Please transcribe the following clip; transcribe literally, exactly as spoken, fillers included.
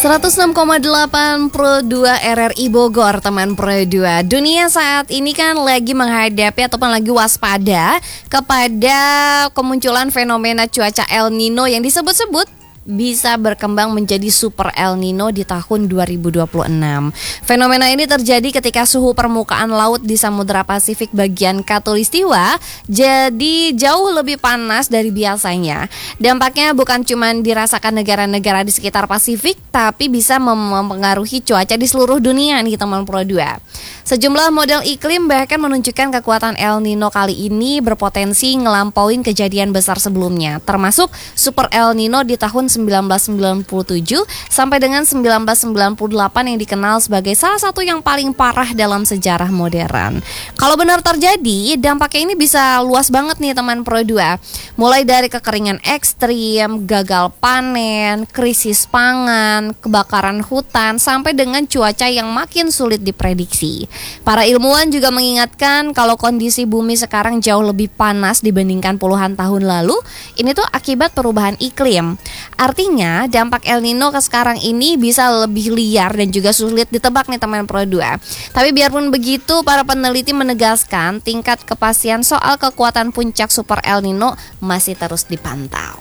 seratus enam koma delapan Pro dua R R I Bogor, teman Pro dua. Dunia saat ini kan lagi menghadapi ataupun lagi waspada kepada kemunculan fenomena cuaca El Nino yang disebut-sebut bisa berkembang menjadi Super El Nino di tahun dua ribu dua puluh enam. Fenomena ini terjadi ketika suhu permukaan laut di Samudra Pasifik bagian khatulistiwa jadi jauh lebih panas dari biasanya. Dampaknya bukan cuma dirasakan negara-negara di sekitar Pasifik, tapi bisa mempengaruhi cuaca di seluruh dunia nih teman Pro dua. Sejumlah model iklim bahkan menunjukkan kekuatan El Nino kali ini berpotensi ngelampauin kejadian besar sebelumnya, termasuk Super El Nino di tahun sembilan belas sembilan puluh tujuh sampai dengan sembilan belas sembilan puluh delapan yang dikenal sebagai salah satu yang paling parah dalam sejarah modern. Kalau benar terjadi, dampaknya ini bisa luas banget nih teman Pro dua. Mulai dari kekeringan ekstrim, gagal panen, krisis pangan, kebakaran hutan, sampai dengan cuaca yang makin sulit diprediksi. Para ilmuwan juga mengingatkan kalau kondisi bumi sekarang jauh lebih panas dibandingkan puluhan tahun lalu. Ini tuh akibat perubahan iklim. Artinya dampak El Nino ke sekarang ini bisa lebih liar dan juga sulit ditebak nih teman Pro dua. Tapi biarpun begitu, para peneliti menegaskan tingkat kepastian soal kekuatan puncak Super El Nino masih terus dipantau.